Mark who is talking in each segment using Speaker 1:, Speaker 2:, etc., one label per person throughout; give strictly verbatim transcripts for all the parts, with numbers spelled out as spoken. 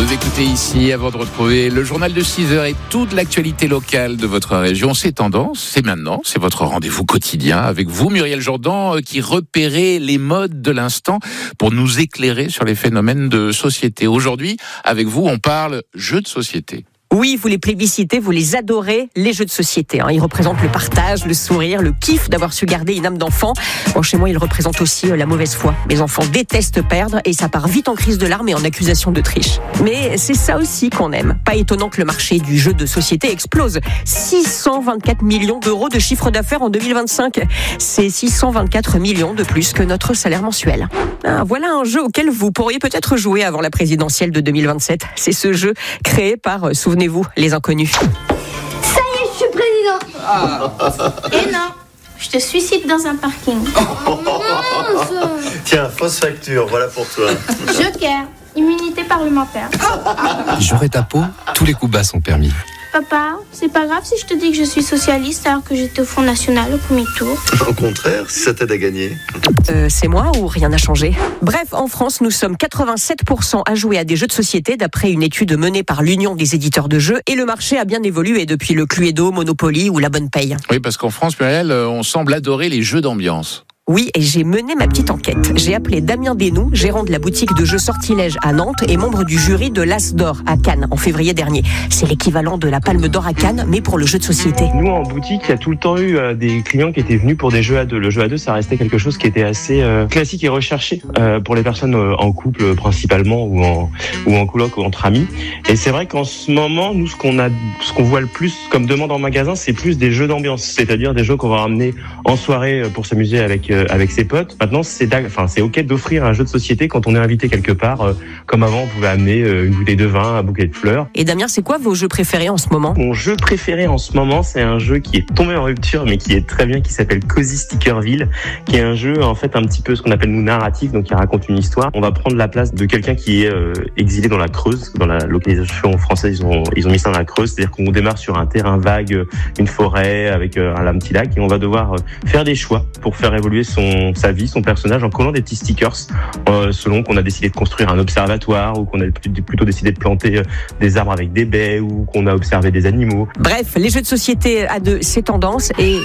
Speaker 1: Vous écoutez ici, avant de retrouver le journal de six heures et toute l'actualité locale de votre région. C'est Tendance, c'est maintenant, c'est votre rendez-vous quotidien avec vous, Muriel Jourdan, qui repérez les modes de l'instant pour nous éclairer sur les phénomènes de société. Aujourd'hui, avec vous, on parle jeux de société.
Speaker 2: Oui, vous les plébiscitez, vous les adorez, les jeux de société. Hein. Ils représentent le partage, le sourire, le kiff d'avoir su garder une âme d'enfant. Bon, chez moi, ils représentent aussi la mauvaise foi. Mes enfants détestent perdre et ça part vite en crise de larmes et en accusation de triche. Mais c'est ça aussi qu'on aime. Pas étonnant que le marché du jeu de société explose. six cent vingt-quatre millions d'euros de chiffre d'affaires en deux mille vingt-cinq. C'est six cent vingt-quatre millions de plus que notre salaire mensuel. Ah, voilà un jeu auquel vous pourriez peut-être jouer avant la présidentielle de deux mille vingt-sept. C'est ce jeu créé par, souvenez-vous, les inconnus.
Speaker 3: Ça y est, je suis président. Ah. Et non, je te suicide dans un parking. Oh,
Speaker 4: mince. Tiens, fausse facture, voilà pour toi.
Speaker 3: Joker, immunité parlementaire.
Speaker 5: J'aurais ta peau, tous les coups bas sont permis.
Speaker 3: Papa, c'est pas grave si je te dis que je suis socialiste alors que j'étais au Front National au premier tour.
Speaker 4: Au contraire, si ça t'aide à gagner.
Speaker 2: Euh, c'est moi ou rien n'a changé ? Bref, en France, nous sommes quatre-vingt-sept pour cent à jouer à des jeux de société d'après une étude menée par l'Union des éditeurs de jeux et le marché a bien évolué depuis le Cluedo, Monopoly ou la Bonne Paye.
Speaker 1: Oui, parce qu'en France, Muriel, on semble adorer les jeux d'ambiance.
Speaker 2: Oui, et j'ai mené ma petite enquête. J'ai appelé Damien Desnoux, gérant de la boutique de jeux Sortilège à Nantes et membre du jury de l'As d'Or à Cannes en février dernier. C'est l'équivalent de la Palme d'Or à Cannes, mais pour le jeu de société.
Speaker 6: Nous, en boutique, il y a tout le temps eu euh, des clients qui étaient venus pour des jeux à deux. Le jeu à deux, ça restait quelque chose qui était assez euh, classique et recherché euh, pour les personnes euh, en couple principalement ou en ou en coloc ou entre amis. Et c'est vrai qu'en ce moment, nous, ce qu'on a, ce qu'on voit le plus comme demande en magasin, c'est plus des jeux d'ambiance, c'est-à-dire des jeux qu'on va ramener en soirée pour s'amuser avec avec ses potes. Maintenant, c'est enfin c'est ok d'offrir un jeu de société quand on est invité quelque part. Euh, comme avant, on pouvait amener euh, une bouteille de vin, un bouquet de fleurs.
Speaker 2: Et Damien, c'est quoi vos jeux préférés en ce moment ?
Speaker 6: Mon jeu préféré en ce moment, c'est un jeu qui est tombé en rupture, mais qui est très bien, qui s'appelle Cozy Stickerville, qui est un jeu en fait un petit peu ce qu'on appelle nous narratif, donc qui raconte une histoire. On va prendre la place de quelqu'un qui est euh, exilé dans la Creuse, dans la localisation française, ils ont ils ont mis ça dans la Creuse, c'est-à-dire qu'on démarre sur un terrain vague, une forêt avec euh, un petit lac, et on va devoir euh, faire des choix pour faire évoluer son sa vie, son personnage, en collant des petits stickers euh, selon qu'on a décidé de construire un observatoire ou qu'on a plutôt décidé de planter euh, des arbres avec des baies ou qu'on a observé des animaux.
Speaker 2: Bref, les jeux de société à deux, c'est tendance et...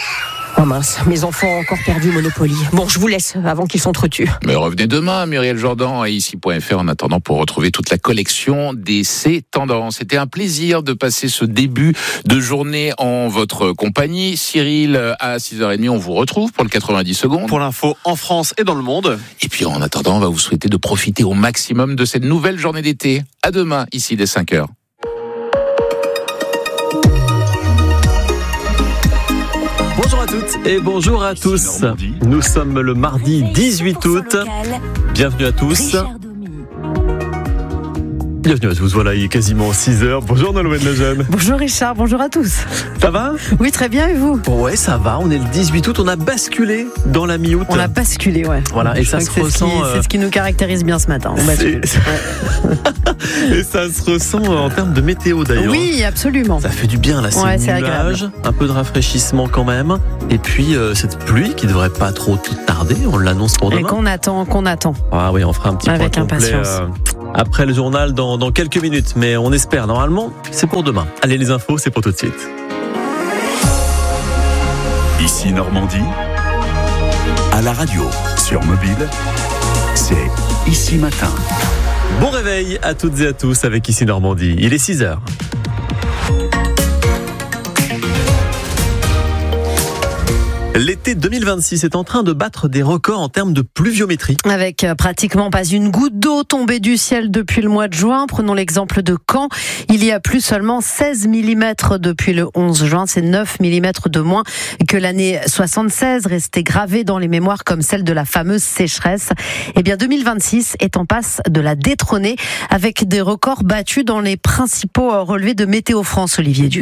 Speaker 2: Oh mince, mes enfants ont encore perdu Monopoly. Bon, je vous laisse avant qu'ils s'entretuent.
Speaker 1: Mais revenez demain, Muriel Jourdan, à ici point f r en attendant pour retrouver toute la collection des C'est Tendances. C'était un plaisir de passer ce début de journée en votre compagnie. Cyril, à six heures trente, on vous retrouve pour le quatre-vingt-dix secondes.
Speaker 7: Pour l'info en France et dans le monde.
Speaker 1: Et puis en attendant, on va vous souhaiter de profiter au maximum de cette nouvelle journée d'été. À demain, ici dès cinq heures.
Speaker 8: Bonjour à toutes et bonjour à tous. Nous sommes le mardi dix-huit août. Bienvenue à tous. Bienvenue à tous, voilà, il est quasiment six heures. Bonjour Nolwenn Lejeune.
Speaker 9: Bonjour Richard, bonjour à tous.
Speaker 8: Ça va ?
Speaker 9: Oui, très bien, et vous ?
Speaker 8: Ouais, ça va, on est le dix-huit août, on a basculé dans la mi-août.
Speaker 9: On a basculé, ouais.
Speaker 8: Voilà, et
Speaker 9: Je
Speaker 8: ça se
Speaker 9: c'est
Speaker 8: ressent...
Speaker 9: Ce qui,
Speaker 8: euh...
Speaker 9: c'est ce qui nous caractérise bien ce matin, on bascule.
Speaker 8: Ouais. Et ça se ressent en termes de météo d'ailleurs.
Speaker 9: Oui, absolument.
Speaker 8: Ça fait du bien là, c'est
Speaker 9: ouais, c'est
Speaker 8: nuage,
Speaker 9: agréable.
Speaker 8: Un peu de rafraîchissement quand même. Et puis euh, cette pluie qui devrait pas trop tarder, on l'annonce pour demain.
Speaker 9: Et qu'on attend, qu'on attend.
Speaker 8: Ah oui, on fera un petit
Speaker 9: Avec
Speaker 8: point complet,
Speaker 9: impatience.
Speaker 8: Euh, après le journal dans, dans quelques minutes, mais on espère. Normalement, c'est pour demain. Allez, les infos, c'est pour tout de suite.
Speaker 10: Ici Normandie, à la radio, sur mobile, c'est Ici Matin.
Speaker 8: Bon réveil à toutes et à tous avec Ici Normandie. Il est six heures. L'été deux mille vingt-six est en train de battre des records en termes de pluviométrie.
Speaker 9: Avec pratiquement pas une goutte d'eau tombée du ciel depuis le mois de juin. Prenons l'exemple de Caen. Il y a plus seulement seize millimètres depuis le onze juin. C'est neuf millimètres de moins que l'année soixante-seize, restée gravée dans les mémoires comme celle de la fameuse sécheresse. Eh bien, deux mille vingt-six est en passe de la détrôner avec des records battus dans les principaux relevés de Météo France, Olivier Duc.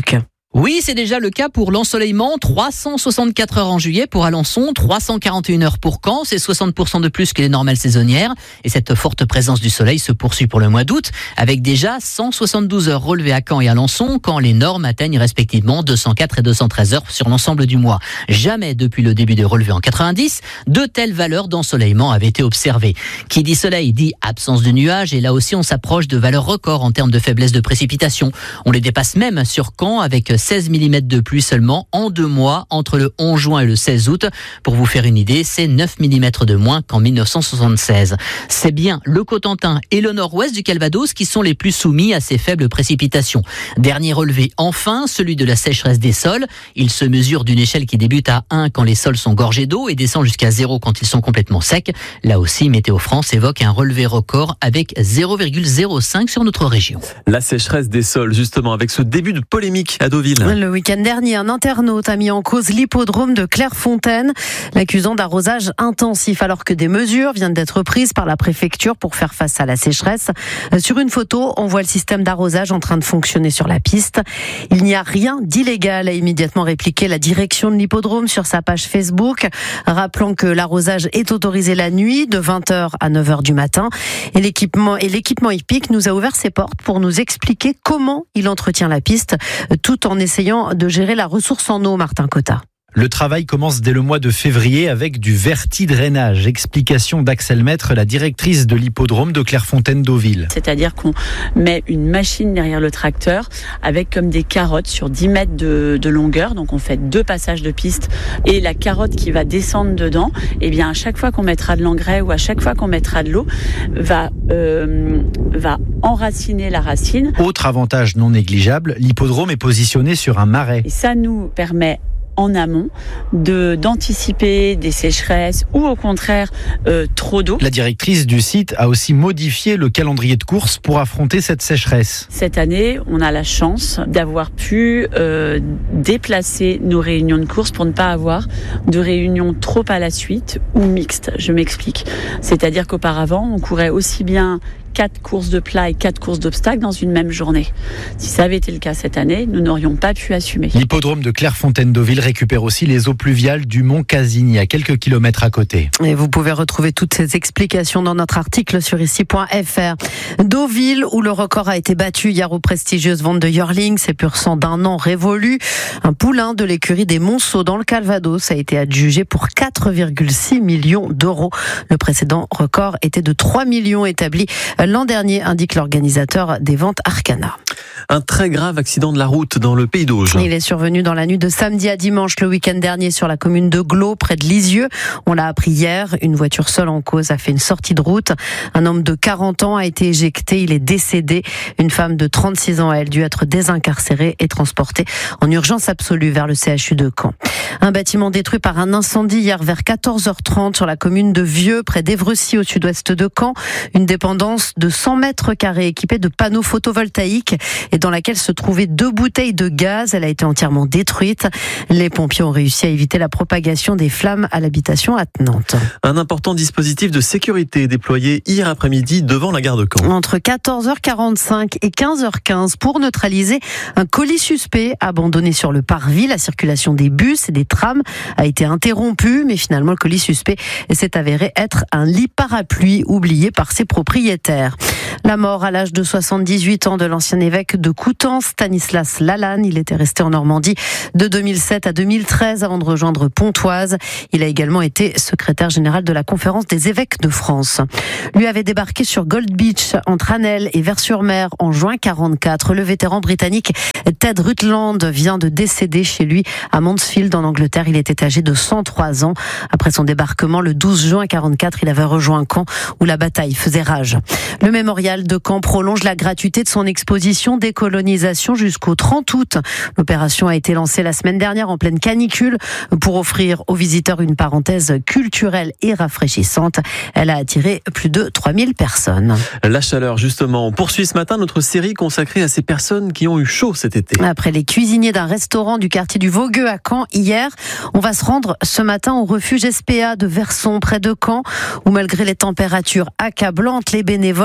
Speaker 11: Oui, c'est déjà le cas pour l'ensoleillement. trois cent soixante-quatre heures en juillet pour Alençon, trois cent quarante et une heures pour Caen. C'est soixante pour cent de plus que les normales saisonnières. Et cette forte présence du soleil se poursuit pour le mois d'août, avec déjà cent soixante-douze heures relevées à Caen et Alençon, quand les normes atteignent respectivement deux cent quatre et deux cent treize heures sur l'ensemble du mois. Jamais depuis le début des relevés en quatre-vingt-dix, de telles valeurs d'ensoleillement avaient été observées. Qui dit soleil dit absence de nuages, et là aussi on s'approche de valeurs records en termes de faiblesse de précipitations. On les dépasse même sur Caen avec seize millimètres de pluie seulement en deux mois entre le onze juin et le seize août. Pour vous faire une idée, c'est neuf millimètres de moins qu'en mille neuf cent soixante-seize. C'est bien le Cotentin et le nord-ouest du Calvados qui sont les plus soumis à ces faibles précipitations. Dernier relevé enfin, celui de la sécheresse des sols. Il se mesure d'une échelle qui débute à un quand les sols sont gorgés d'eau et descend jusqu'à zéro quand ils sont complètement secs. Là aussi, Météo France évoque un relevé record avec zéro virgule zéro cinq sur notre région.
Speaker 8: La sécheresse des sols, justement, avec ce début de polémique à Deauville.
Speaker 9: Le week-end dernier, un internaute a mis en cause l'hippodrome de Clairefontaine, l'accusant d'arrosage intensif, alors que des mesures viennent d'être prises par la préfecture pour faire face à la sécheresse. Sur une photo, on voit le système d'arrosage en train de fonctionner sur la piste. Il n'y a rien d'illégal, a immédiatement répliqué la direction de l'hippodrome sur sa page Facebook, rappelant que l'arrosage est autorisé la nuit de vingt heures à neuf heures du matin. Et l'équipement, et l'équipement hippique nous a ouvert ses portes pour nous expliquer comment il entretient la piste, tout en essayant de gérer la ressource en eau, Martin Cotta.
Speaker 12: Le travail commence dès le mois de février avec du vertidrainage. Explication d'Axel Maître, la directrice de l'hippodrome de Clairefontaine-Deauville.
Speaker 13: C'est-à-dire qu'on met une machine derrière le tracteur avec comme des carottes sur dix mètres de, de longueur. Donc on fait deux passages de piste et la carotte qui va descendre dedans, eh bien à chaque fois qu'on mettra de l'engrais ou à chaque fois qu'on mettra de l'eau, va, euh, va enraciner la racine.
Speaker 12: Autre avantage non négligeable, l'hippodrome est positionné sur un marais.
Speaker 13: Et ça nous permet en amont de d'anticiper des sécheresses ou au contraire euh, trop d'eau.
Speaker 12: La directrice du site a aussi modifié le calendrier de course pour affronter cette sécheresse.
Speaker 13: Cette année, on a la chance d'avoir pu euh, déplacer nos réunions de course pour ne pas avoir de réunions trop à la suite ou mixtes. Je m'explique. C'est-à-dire qu'auparavant, on courait aussi bien quatre courses de plat et quatre courses d'obstacles dans une même journée. Si ça avait été le cas cette année, nous n'aurions pas pu assumer.
Speaker 12: L'hippodrome de Clairefontaine-Deauville récupère aussi les eaux pluviales du Mont Casigny, à quelques kilomètres à côté.
Speaker 9: Et vous pouvez retrouver toutes ces explications dans notre article sur ici point f r. Deauville, où le record a été battu hier aux prestigieuses ventes de Yearling, c'est pur sang d'un an révolu. Un poulain de l'écurie des Monceaux dans le Calvados a été adjugé pour quatre virgule six millions d'euros. Le précédent record était de trois millions établi l'an dernier, indique l'organisateur des ventes Arcana.
Speaker 8: Un très grave accident de la route dans le Pays d'Auge.
Speaker 9: Il est survenu dans la nuit de samedi à dimanche, le week-end dernier, sur la commune de Glos, près de Lisieux. On l'a appris hier. Une voiture seule en cause a fait une sortie de route. Un homme de quarante ans a été éjecté. Il est décédé. Une femme de trente-six ans a elle dû être désincarcérée et transportée en urgence absolue vers le C H U de Caen. Un bâtiment détruit par un incendie hier vers quatorze heures trente sur la commune de Vieux, près d'Évrecy, au sud-ouest de Caen. Une dépendance de cent mètres carrés équipée de panneaux photovoltaïques et dans laquelle se trouvaient deux bouteilles de gaz. Elle a été entièrement détruite. Les pompiers ont réussi à éviter la propagation des flammes à l'habitation attenante.
Speaker 8: Un important dispositif de sécurité déployé hier après-midi devant la gare de Caen.
Speaker 9: Entre quatorze heures quarante-cinq et quinze heures quinze pour neutraliser un colis suspect abandonné sur le parvis. La circulation des bus et des trams a été interrompue, mais finalement le colis suspect s'est avéré être un lit parapluie oublié par ses propriétaires. La mort à l'âge de soixante-dix-huit ans de l'ancien évêque de Coutances, Stanislas Lalanne. Il était resté en Normandie de deux mille sept à deux mille treize avant de rejoindre Pontoise. Il a également été secrétaire général de la Conférence des évêques de France. Lui avait débarqué sur Gold Beach, entre Anel et Vers-sur-Mer, en juin quarante-quatre. Le vétéran britannique Ted Rutland vient de décéder chez lui à Mansfield, en Angleterre. Il était âgé de cent trois ans. Après son débarquement, le douze juin quarante-quatre, il avait rejoint Caen, où la bataille faisait rage. Le mémorial de Caen prolonge la gratuité de son exposition Décolonisation jusqu'au trente août. L'opération a été lancée la semaine dernière en pleine canicule pour offrir aux visiteurs une parenthèse culturelle et rafraîchissante. Elle a attiré plus de trois mille personnes.
Speaker 8: La chaleur, justement. On poursuit ce matin notre série consacrée à ces personnes qui ont eu chaud cet été.
Speaker 9: Après les cuisiniers d'un restaurant du quartier du Vogueux à Caen hier, on va se rendre ce matin au refuge S P A de Verson, près de Caen, où malgré les températures accablantes, les bénévoles n'ont pas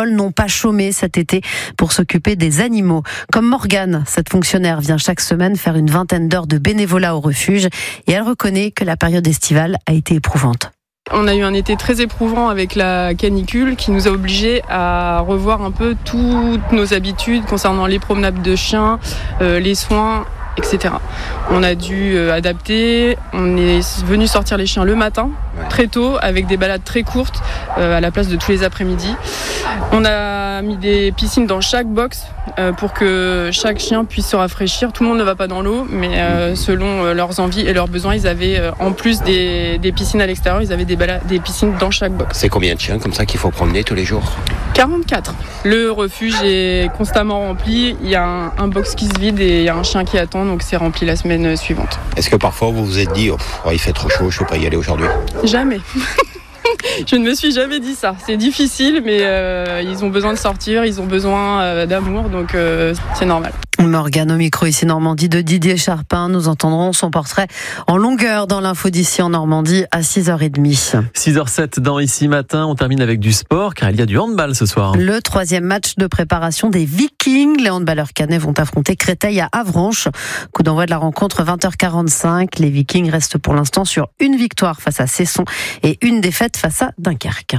Speaker 9: pas chômer cet été pour s'occuper des animaux. Comme Morgane, cette fonctionnaire vient chaque semaine faire une vingtaine d'heures de bénévolat au refuge et elle reconnaît que la période estivale a été éprouvante.
Speaker 14: On a eu un été très éprouvant avec la canicule qui nous a obligés à revoir un peu toutes nos habitudes concernant les promenades de chiens, euh, les soins, et cetera. On a dû euh, adapter, on est venu sortir les chiens le matin, très tôt, avec des balades très courtes euh, à la place de tous les après-midi. On a mis des piscines dans chaque box euh, pour que chaque chien puisse se rafraîchir. Tout le monde ne va pas dans l'eau, mais euh, selon euh, leurs envies et leurs besoins, ils avaient, euh, en plus des, des piscines à l'extérieur, ils avaient des, balades, des piscines dans chaque box.
Speaker 15: C'est combien de chiens comme ça qu'il faut promener tous les jours ?
Speaker 14: quarante-quatre. Le refuge est constamment rempli. Il y a un, un box qui se vide et il y a un chien qui attend, donc c'est rempli la semaine suivante.
Speaker 15: Est-ce que parfois vous vous êtes dit oh, pff, il fait trop chaud, je ne peux pas y aller aujourd'hui ?
Speaker 14: Jamais. Je ne me suis jamais dit ça. C'est difficile, mais euh, ils ont besoin de sortir, ils ont besoin euh, d'amour, donc euh, c'est normal.
Speaker 9: Morgane au micro ici Normandie de Didier Charpin. Nous entendrons son portrait en longueur dans l'info d'ici en Normandie à six heures trente.
Speaker 8: six heures zéro sept dans Ici Matin. On termine avec du sport car il y a du handball ce soir.
Speaker 9: Le troisième match de préparation des Vikings. Les handballeurs caennais vont affronter Créteil à Avranches. Coup d'envoi de la rencontre vingt heures quarante-cinq. Les Vikings restent pour l'instant sur une victoire face à Cesson et une défaite face à Dunkerque.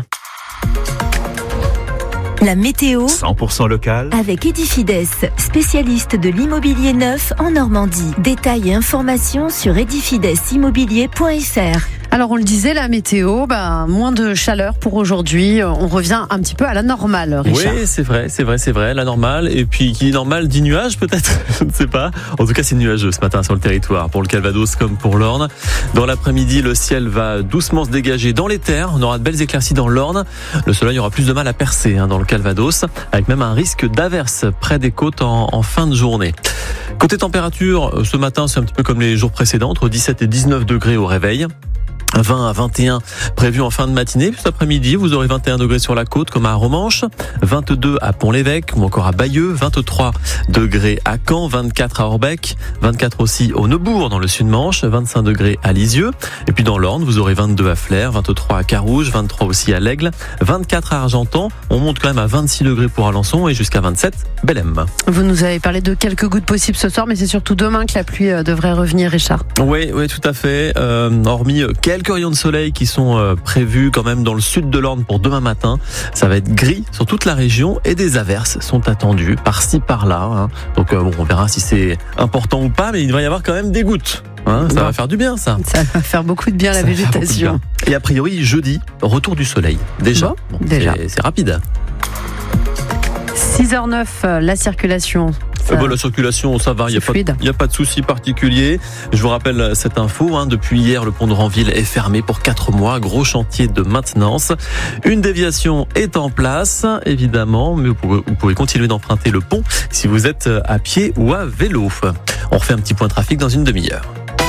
Speaker 16: La météo
Speaker 10: cent pour cent local
Speaker 16: avec Edifides, spécialiste de l'immobilier neuf en Normandie. Détails et informations sur edifides immobilier point f r.
Speaker 9: Alors on le disait, la météo, bah, moins de chaleur pour aujourd'hui. On revient un petit peu à la normale, Richard.
Speaker 8: Oui, c'est vrai, c'est vrai, c'est vrai, la normale. Et puis qui est normale dit nuage peut-être, je ne sais pas. En tout cas, c'est nuageux ce matin sur le territoire, pour le Calvados comme pour l'Orne. Dans l'après-midi, le ciel va doucement se dégager dans les terres. On aura de belles éclaircies dans l'Orne. Le soleil aura plus de mal à percer hein, dans le Calvados, avec même un risque d'averse près des côtes en, en fin de journée. Côté température, ce matin, c'est un petit peu comme les jours précédents, entre dix-sept et dix-neuf degrés au réveil. vingt à vingt et un prévu en fin de matinée. Puis cet après-midi, vous aurez vingt et un degrés sur la côte comme à Romanche, vingt-deux à Pont-l'Évêque ou encore à Bayeux, vingt-trois degrés à Caen, vingt-quatre à Orbec, vingt-quatre aussi au Neubourg dans le Sud-Manche, vingt-cinq degrés à Lisieux. Et puis dans l'Orne, vous aurez vingt-deux à Flers, vingt-trois à Carouge, vingt-trois aussi à l'Aigle, vingt-quatre à Argentan. On monte quand même à vingt-six degrés pour Alençon et jusqu'à vingt-sept Bellem.
Speaker 9: Vous nous avez parlé de quelques gouttes possibles ce soir, mais c'est surtout demain que la pluie devrait revenir, Richard.
Speaker 8: Oui, oui, tout à fait. Euh, hormis quelques rayons de soleil qui sont euh, prévus quand même dans le sud de l'Orne pour demain matin. Ça va être gris sur toute la région et des averses sont attendues par-ci par-là. Hein. Donc euh, bon, on verra si c'est important ou pas, mais il va y avoir quand même des gouttes. Hein, ça va faire du bien, ça.
Speaker 9: Ça va faire beaucoup de bien à la végétation.
Speaker 8: Et a priori, jeudi, retour du soleil. Déjà,
Speaker 9: bon, déjà.
Speaker 8: C'est, c'est rapide.
Speaker 9: six heures zéro neuf, la circulation.
Speaker 8: Euh, bon, la circulation, ça va, il n'y a, a pas de souci particulier. Je vous rappelle cette info, hein, depuis hier, le pont de Ranville est fermé pour quatre mois, gros chantier de maintenance. Une déviation est en place, évidemment, mais vous pouvez, vous pouvez continuer d'emprunter le pont si vous êtes à pied ou à vélo. On refait un petit point trafic dans une demi-heure.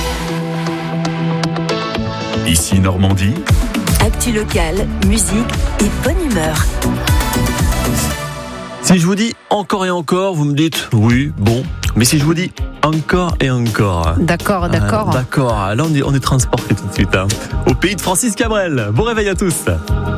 Speaker 10: Ici Normandie.
Speaker 16: Actu locale, musique et bonne humeur.
Speaker 8: Si je vous dis encore et encore, vous me dites oui, bon. Mais si je vous dis encore et encore.
Speaker 9: D'accord, d'accord.
Speaker 8: Euh, d'accord. Là, on est, on est transporté tout de suite. Hein. Au pays de Francis Cabrel. Bon réveil à tous.